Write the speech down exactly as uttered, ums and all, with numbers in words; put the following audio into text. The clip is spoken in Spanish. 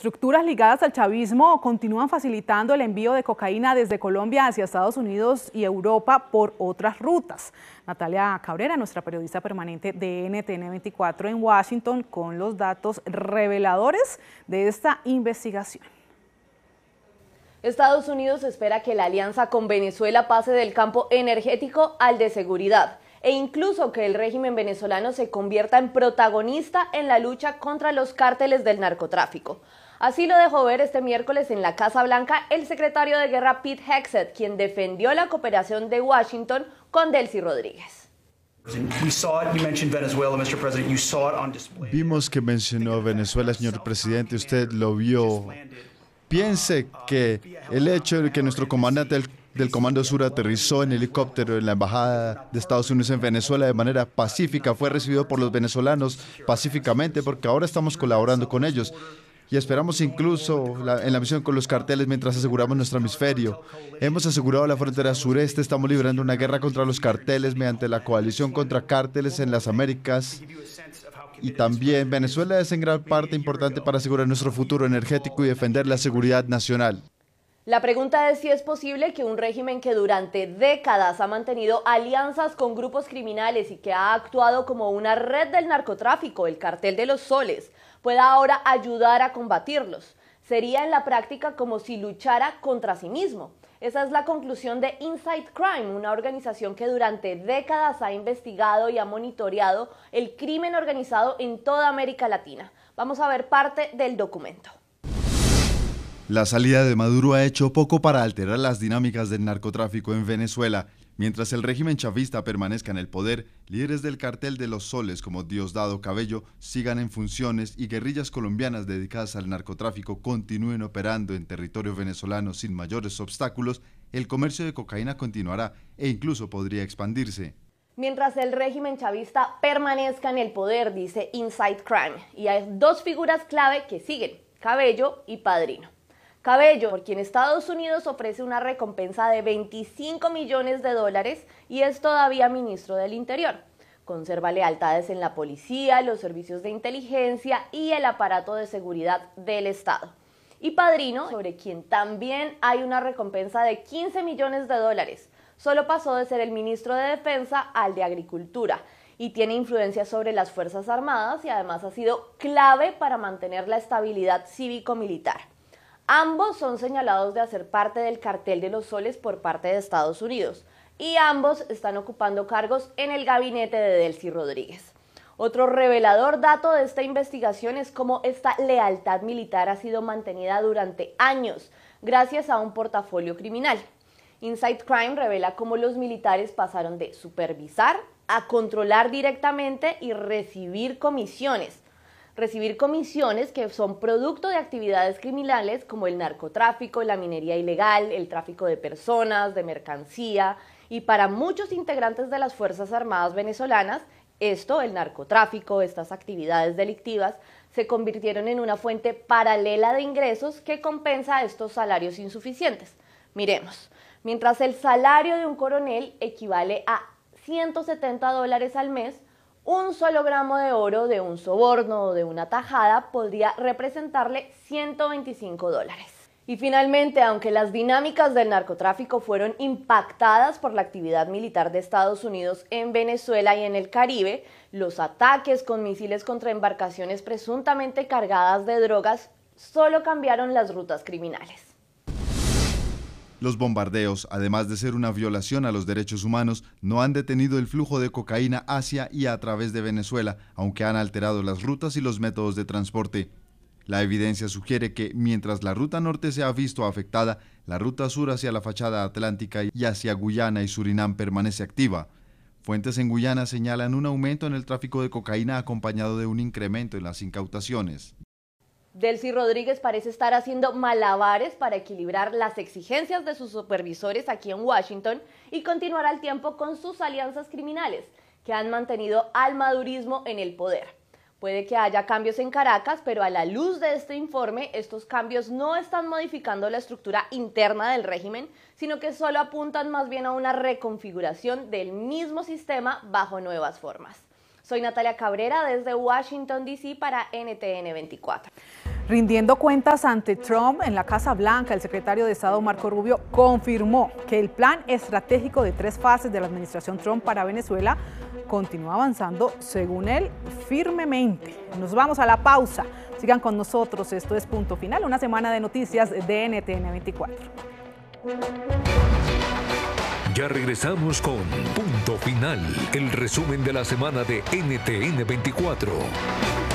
estructuras ligadas al chavismo continúan facilitando el envío de cocaína desde Colombia hacia Estados Unidos y Europa por otras rutas. Natalia Cabrera, nuestra periodista permanente de N T N veinticuatro en Washington, con los datos reveladores de esta investigación. Estados Unidos espera que la alianza con Venezuela pase del campo energético al de seguridad, e incluso que el régimen venezolano se convierta en protagonista en la lucha contra los cárteles del narcotráfico. Así lo dejó ver este miércoles en la Casa Blanca el secretario de Guerra Pete Hegseth, quien defendió la cooperación de Washington con Delcy Rodríguez. Vimos que mencionó Venezuela, señor presidente, usted lo vio. Piense que el hecho de que nuestro comandante del, del Comando Sur aterrizó en helicóptero en la Embajada de Estados Unidos en Venezuela de manera pacífica, fue recibido por los venezolanos pacíficamente, porque ahora estamos colaborando con ellos. Y esperamos incluso la, en la misión con los carteles mientras aseguramos nuestro hemisferio. Hemos asegurado la frontera sureste, estamos librando una guerra contra los carteles mediante la coalición contra cárteles en las Américas. Y también Venezuela es en gran parte importante para asegurar nuestro futuro energético y defender la seguridad nacional. La pregunta es si es posible que un régimen que durante décadas ha mantenido alianzas con grupos criminales y que ha actuado como una red del narcotráfico, el Cartel de los Soles, pueda ahora ayudar a combatirlos. Sería en la práctica como si luchara contra sí mismo. Esa es la conclusión de Inside Crime, una organización que durante décadas ha investigado y ha monitoreado el crimen organizado en toda América Latina. Vamos a ver parte del documento. La salida de Maduro ha hecho poco para alterar las dinámicas del narcotráfico en Venezuela. Mientras el régimen chavista permanezca en el poder, líderes del Cartel de los Soles como Diosdado Cabello sigan en funciones y guerrillas colombianas dedicadas al narcotráfico continúen operando en territorio venezolano sin mayores obstáculos, el comercio de cocaína continuará e incluso podría expandirse. Mientras el régimen chavista permanezca en el poder, dice Inside Crime, y hay dos figuras clave que siguen, Cabello y Padrino. Cabello, por quien Estados Unidos ofrece una recompensa de veinticinco millones de dólares y es todavía ministro del Interior. Conserva lealtades en la policía, los servicios de inteligencia y el aparato de seguridad del Estado. Y Padrino, sobre quien también hay una recompensa de quince millones de dólares. Solo pasó de ser el ministro de Defensa al de Agricultura y tiene influencia sobre las Fuerzas Armadas y además ha sido clave para mantener la estabilidad cívico-militar. Ambos son señalados de hacer parte del Cartel de los Soles por parte de Estados Unidos y ambos están ocupando cargos en el gabinete de Delcy Rodríguez. Otro revelador dato de esta investigación es cómo esta lealtad militar ha sido mantenida durante años gracias a un portafolio criminal. Inside Crime revela cómo los militares pasaron de supervisar a controlar directamente y recibir comisiones. Recibir comisiones que son producto de actividades criminales como el narcotráfico, la minería ilegal, el tráfico de personas, de mercancía, y para muchos integrantes de las Fuerzas Armadas venezolanas, esto, el narcotráfico, estas actividades delictivas, se convirtieron en una fuente paralela de ingresos que compensa estos salarios insuficientes. Miremos, mientras el salario de un coronel equivale a ciento setenta dólares al mes, un solo gramo de oro de un soborno o de una tajada podría representarle ciento veinticinco dólares. Y finalmente, aunque las dinámicas del narcotráfico fueron impactadas por la actividad militar de Estados Unidos en Venezuela y en el Caribe, los ataques con misiles contra embarcaciones presuntamente cargadas de drogas solo cambiaron las rutas criminales. Los bombardeos, además de ser una violación a los derechos humanos, no han detenido el flujo de cocaína hacia y a través de Venezuela, aunque han alterado las rutas y los métodos de transporte. La evidencia sugiere que, mientras la ruta norte se ha visto afectada, la ruta sur hacia la fachada atlántica y hacia Guyana y Surinam permanece activa. Fuentes en Guyana señalan un aumento en el tráfico de cocaína acompañado de un incremento en las incautaciones. Delcy Rodríguez parece estar haciendo malabares para equilibrar las exigencias de sus supervisores aquí en Washington y continuar al tiempo con sus alianzas criminales, que han mantenido al madurismo en el poder. Puede que haya cambios en Caracas, pero a la luz de este informe, estos cambios no están modificando la estructura interna del régimen, sino que solo apuntan más bien a una reconfiguración del mismo sistema bajo nuevas formas. Soy Natalia Cabrera desde Washington, D C para N T N veinticuatro. Rindiendo cuentas ante Trump en la Casa Blanca, el secretario de Estado Marco Rubio confirmó que el plan estratégico de tres fases de la administración Trump para Venezuela continúa avanzando, según él, firmemente. Nos vamos a la pausa. Sigan con nosotros, esto es Punto Final, una semana de noticias de N T N veinticuatro. Ya regresamos con Punto Final, el resumen de la semana de N T N veinticuatro.